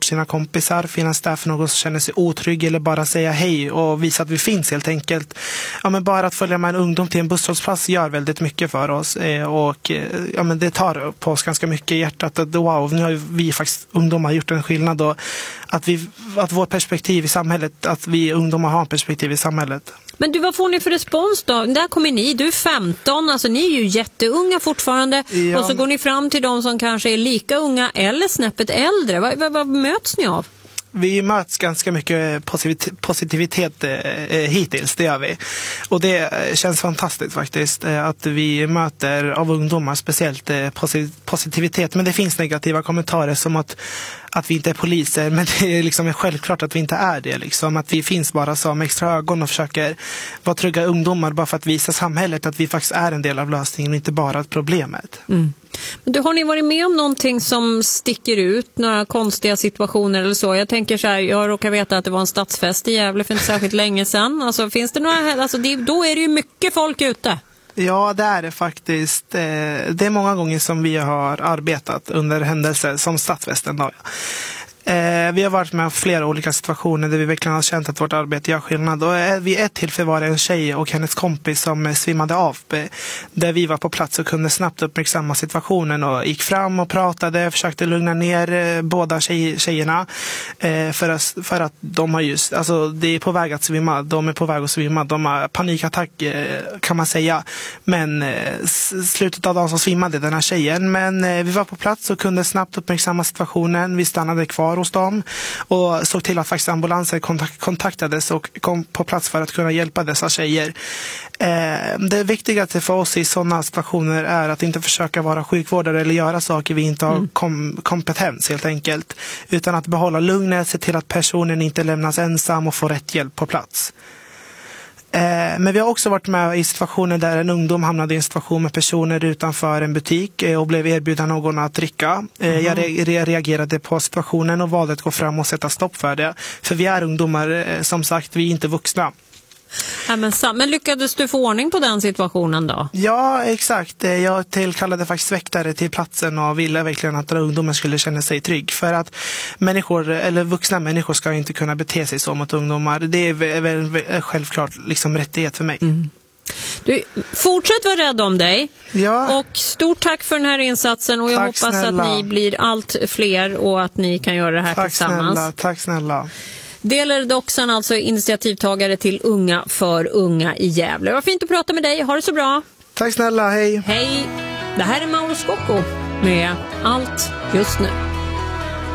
sina kompisar, finnas där för någon som känner sig otrygg eller bara säga hej och visa att vi finns helt enkelt. Ja, men bara att följa med en ungdom till en busshållplats gör väldigt mycket för oss och ja, men det tar på oss ganska mycket i hjärtat att wow, nu har vi faktiskt ungdomar gjort en skillnad och att vårt perspektiv i samhället, att vi ungdomar har en perspektiv i samhället. Men du, vad får ni för respons då? Där kommer ni, du är 15, alltså ni är ju jätteunga fortfarande. Ja. Och så går ni fram till de som kanske är lika unga eller snäppet äldre. Vad möts ni av? Vi möts ganska mycket positivitet hittills, det gör vi. Och det känns fantastiskt faktiskt att vi möter av ungdomar speciellt positivitet. Men det finns negativa kommentarer som att vi inte är poliser, men det är liksom självklart att vi inte är det. Liksom. Att vi finns bara som extra ögon och försöker vara trygga ungdomar bara för att visa samhället att vi faktiskt är en del av lösningen och inte bara problemet. Mm. Men har ni varit med om någonting som sticker ut, några konstiga situationer eller så? Jag tänker så här, jag råkar veta att det var en stadsfest i Gävle för inte särskilt länge sedan. Alltså finns det några, alltså då är det ju mycket folk ute. Ja, det är det faktiskt. Det är många gånger som vi har arbetat under händelser som stadsfesten då. Vi har varit med om flera olika situationer där vi verkligen har känt att vårt arbete gör skillnad. Och vid ett tillfälle var det en tjej och hennes kompis som svimmade av. Där vi var på plats och kunde snabbt uppmärksamma situationen och gick fram och pratade, försökte lugna ner båda tjejerna. För att de har just, alltså det är på väg att svimma, de är på väg att svimma, de har panikattack kan man säga. Men slutet av dagen så svimmade den här tjejen. Men vi var på plats och kunde snabbt uppmärksamma situationen. Vi stannade kvar hos dem och såg till att faktiskt ambulanser kontaktades och kom på plats för att kunna hjälpa dessa tjejer. Det viktigaste för oss i sådana situationer är att inte försöka vara sjukvårdare eller göra saker vi inte har kompetens helt enkelt, utan att behålla lugnet, se till att personen inte lämnas ensam och får rätt hjälp på plats. Men vi har också varit med i situationer där en ungdom hamnade i en situation med personer utanför en butik och blev erbjuden någon att dricka. Jag reagerade på situationen och valde att gå fram och sätta stopp för det. För vi är ungdomar, som sagt, vi är inte vuxna. Ja, men lyckades du få ordning på den situationen då? Ja, exakt. Jag tillkallade faktiskt väktare till platsen och ville verkligen att ungdomar skulle känna sig trygg. För att människor, eller vuxna människor, ska inte kunna bete sig så mot ungdomar. Det är väl självklart liksom rättighet för mig. Mm. Du, fortsätt vara rädd om dig. Ja. Och stort tack för den här insatsen. Och jag hoppas snälla att ni blir allt fler och att ni kan göra det här tillsammans. Tack snälla. Delar Doxan, alltså initiativtagare till Unga för unga i Gävle. Vad fint att prata med dig. Ha det så bra. Tack snälla, hej. Hej. Det här är Mauro Scocco med Allt just nu.